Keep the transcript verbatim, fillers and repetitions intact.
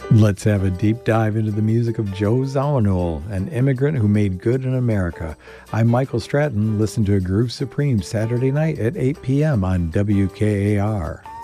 Let's have a deep dive into the music of Joe Zawinul, an immigrant who made good in America. I'm Michael Stratton. Listen to Groove Supreme Saturday night at eight p.m. on W K A R.